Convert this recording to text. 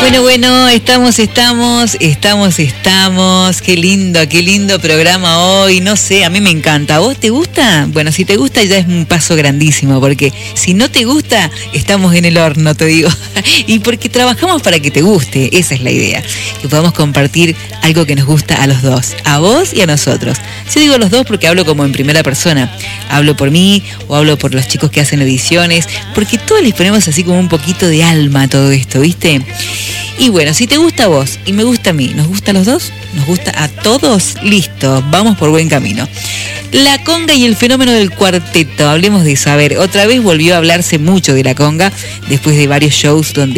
Bueno, estamos. Qué lindo programa hoy. No sé, a mí me encanta. ¿A vos te gusta? Bueno, si te gusta ya es un paso grandísimo, porque si no te gusta, estamos en el horno, te digo. Y porque trabajamos para que te guste, esa es la idea. Que podamos compartir algo que nos gusta a los dos, a vos y a nosotros. Yo digo los dos porque hablo como en primera persona. Hablo por mí o hablo por los chicos que hacen ediciones, porque todos les ponemos así como un poquito de alma a todo esto, ¿viste? Y bueno, si te gusta a vos y me gusta a mí, ¿nos gusta a los dos? ¿Nos gusta a todos? Listo, vamos por buen camino. La conga y el fenómeno del cuarteto, hablemos de eso. A ver, otra vez volvió a hablarse mucho de la conga, después de varios shows donde